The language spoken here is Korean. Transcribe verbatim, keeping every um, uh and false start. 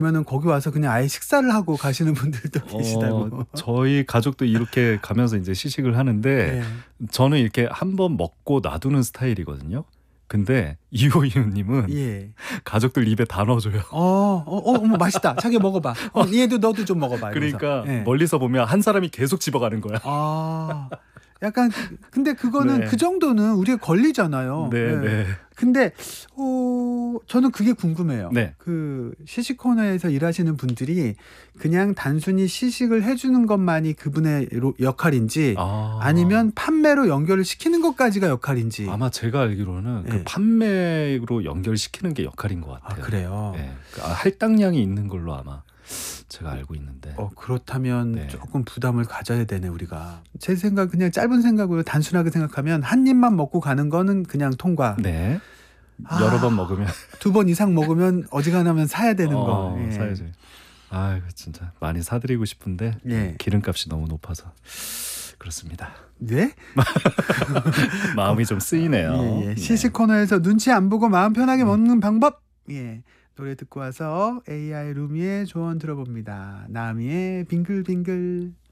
그러면은 거기 와서 그냥 아예 식사를 하고 가시는 분들도 계시다고. 어, 저희 가족도 이렇게 가면서 이제 시식을 하는데 예. 저는 이렇게 한번 먹고 놔두는 스타일이거든요. 근데 이호이호님은 예. 가족들 입에 다 넣어줘요. 어, 어, 어, 어머 맛있다. 자기 먹어봐. 어, 얘도 너도 좀 먹어봐. 이러면서. 그러니까 예. 멀리서 보면 한 사람이 계속 집어가는 거야. 아, 약간 근데 그거는 네. 그 정도는 우리가 권리잖아요. 네, 예. 네. 근데 어, 저는 그게 궁금해요. 네. 그 시식 코너에서 일하시는 분들이 그냥 단순히 시식을 해주는 것만이 그분의 로- 역할인지 아, 아니면 판매로 연결을 시키는 것까지가 역할인지. 아마 제가 알기로는 그 네. 판매로 연결시키는 게 역할인 것 아, 같아요. 그래요. 네. 그 할당량이 있는 걸로 아마 제가 알고 있는데. 어, 그렇다면 네. 조금 부담을 가져야 되네 우리가. 제 생각 그냥 짧은 생각으로 단순하게 생각하면 한 입만 먹고 가는 거는 그냥 통과. 네. 아, 여러 번 먹으면 두 번 이상 먹으면 어지간하면 사야 되는 어, 거. 예. 사야지. 아, 진짜 많이 사드리고 싶은데 예. 기름값이 너무 높아서 그렇습니다. 네? 마음이 좀 쓰이네요. 예, 예. 네. 시식 코너에서 눈치 안 보고 마음 편하게 먹는 방법. 예. 노래 듣고 와서 에이아이 루미의 조언 들어봅니다. 나미의 빙글빙글.